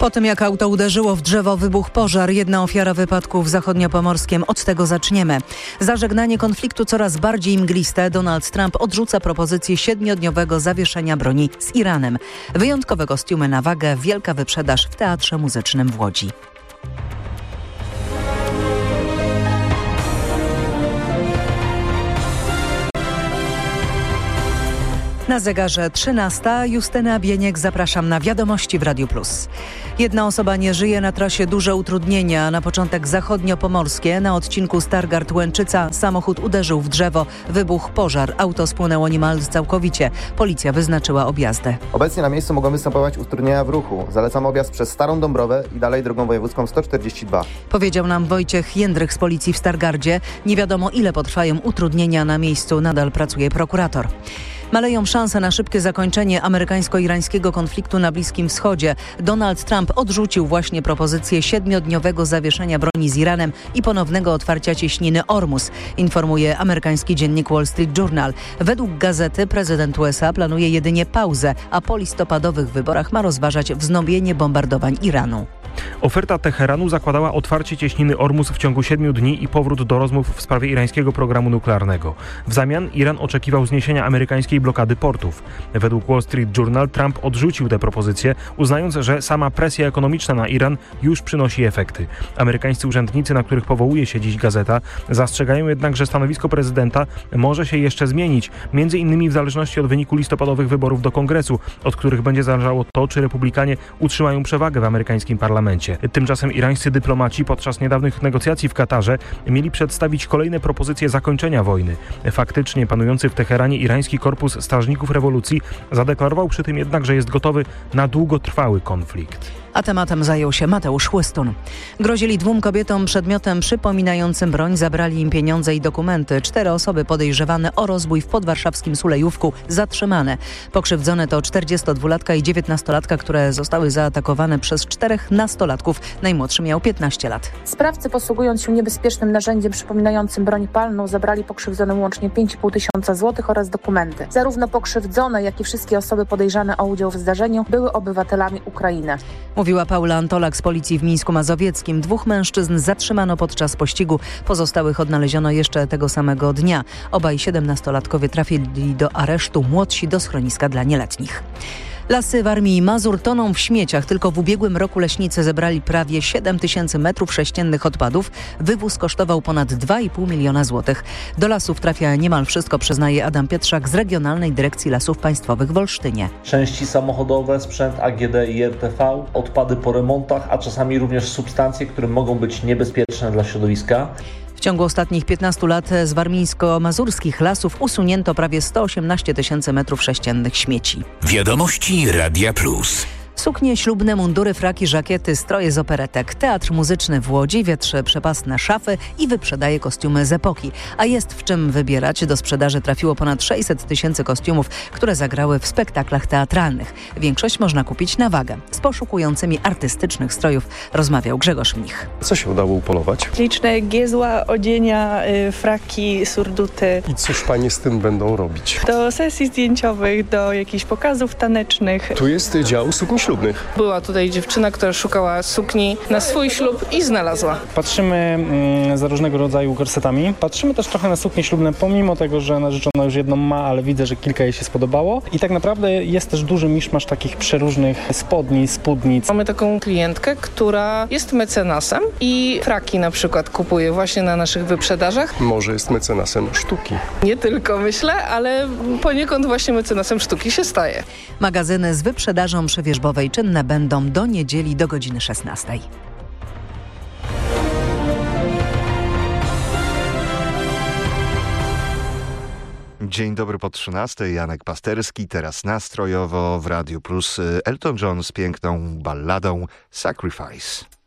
Po tym jak auto uderzyło w drzewo, wybuchł pożar. Jedna ofiara wypadku w zachodniopomorskiem. Od tego zaczniemy. Za żegnanie konfliktu coraz bardziej mgliste Donald Trump odrzuca propozycję 7-dniowego zawieszenia broni z Iranem. Wyjątkowe kostiumy na wagę, wielka wyprzedaż w Teatrze Muzycznym w Łodzi. Na zegarze 13. Justyna Bieniek, zapraszam na wiadomości w Radiu Plus. Jedna osoba nie żyje, na trasie duże utrudnienia. Na początek zachodniopomorskie, na odcinku Stargard-Łęczyca samochód uderzył w drzewo, wybuchł pożar, auto spłonęło niemal całkowicie. Policja wyznaczyła objazdy. Obecnie na miejscu mogą występować utrudnienia w ruchu. Zalecam objazd przez Starą Dąbrowę i dalej drogą wojewódzką 142. Powiedział nam Wojciech Jędrych z policji w Stargardzie. Nie wiadomo, ile potrwają utrudnienia na miejscu, nadal pracuje prokurator. Maleją szanse na szybkie zakończenie amerykańsko-irańskiego konfliktu na Bliskim Wschodzie. Donald Trump odrzucił właśnie propozycję 7-dniowego zawieszenia broni z Iranem i ponownego otwarcia cieśniny Ormus, informuje amerykański dziennik Wall Street Journal. Według gazety prezydent USA planuje jedynie pauzę, a po listopadowych wyborach ma rozważać wznowienie bombardowań Iranu. Oferta Teheranu zakładała otwarcie cieśniny Ormus w ciągu 7 dni i powrót do rozmów w sprawie irańskiego programu nuklearnego. W zamian Iran oczekiwał zniesienia amerykańskiej blokady portów. Według Wall Street Journal Trump odrzucił tę propozycję, uznając, że sama presja ekonomiczna na Iran już przynosi efekty. Amerykańscy urzędnicy, na których powołuje się dziś gazeta, zastrzegają jednak, że stanowisko prezydenta może się jeszcze zmienić, między innymi w zależności od wyniku listopadowych wyborów do Kongresu, od których będzie zależało to, czy republikanie utrzymają przewagę w amerykańskim parlamencie. Tymczasem irańscy dyplomaci podczas niedawnych negocjacji w Katarze mieli przedstawić kolejne propozycje zakończenia wojny. Faktycznie panujący w Teheranie irański korpus strażników rewolucji zadeklarował przy tym jednak, że jest gotowy na długotrwały konflikt. A tematem zajął się Mateusz Chłystun. Grozili 2 kobietom przedmiotem przypominającym broń, zabrali im pieniądze i dokumenty. 4 osoby podejrzewane o rozbój w podwarszawskim Sulejówku zatrzymane. Pokrzywdzone to 42-latka i 19-latka, które zostały zaatakowane przez 4 nastolatków. Najmłodszy miał 15 lat. Sprawcy, posługując się niebezpiecznym narzędziem przypominającym broń palną, zabrali pokrzywdzonym łącznie 5,5 tysiąca złotych oraz dokumenty. Zarówno pokrzywdzone, jak i wszystkie osoby podejrzane o udział w zdarzeniu były obywatelami Ukrainy. Mówiła Paula Antolak z policji w Mińsku Mazowieckim. 2 mężczyzn zatrzymano podczas pościgu, pozostałych odnaleziono jeszcze tego samego dnia. Obaj 17-latkowie trafili do aresztu, młodsi do schroniska dla nieletnich. Lasy w Armii i Mazur toną w śmieciach. Tylko w ubiegłym roku leśnicy zebrali prawie 7 tysięcy metrów sześciennych odpadów. Wywóz kosztował ponad 2,5 miliona złotych. Do lasów trafia niemal wszystko, przyznaje Adam Pietrzak z Regionalnej Dyrekcji Lasów Państwowych w Olsztynie. Części samochodowe, sprzęt AGD i RTV, odpady po remontach, a czasami również substancje, które mogą być niebezpieczne dla środowiska. W ciągu ostatnich 15 lat z warmińsko-mazurskich lasów usunięto prawie 118 tysięcy metrów sześciennych śmieci. Wiadomości Radia Plus. Suknie ślubne, mundury, fraki, żakiety, stroje z operetek. Teatr Muzyczny w Łodzi wietrzy przepastne szafy i wyprzedaje kostiumy z epoki. A jest w czym wybierać. Do sprzedaży trafiło ponad 600 tysięcy kostiumów, które zagrały w spektaklach teatralnych. Większość można kupić na wagę. Z poszukującymi artystycznych strojów rozmawiał Grzegorz Mnich. Co się udało upolować? Liczne giezła, odzienia, fraki, surduty. I cóż panie z tym będą robić? Do sesji zdjęciowych, do jakichś pokazów tanecznych. Tu jest dział sukni ślubnych. Była tutaj dziewczyna, która szukała sukni na swój ślub i znalazła. Patrzymy za różnego rodzaju gorsetami. Patrzymy też trochę na suknie ślubne, pomimo tego, że narzeczona już jedną ma, ale widzę, że kilka jej się spodobało. I tak naprawdę jest też duży miszmasz takich przeróżnych spodni, spódnic. Mamy taką klientkę, która jest mecenasem i fraki na przykład kupuje właśnie na naszych wyprzedażach. Może jest mecenasem sztuki. Nie tylko myślę, ale poniekąd właśnie mecenasem sztuki się staje. Magazyny z wyprzedażą przywierzbowej czynne będą do niedzieli do godziny 16. Dzień dobry po 13. Janek Pasterski, teraz nastrojowo w Radiu Plus. Elton John z piękną balladą Sacrifice.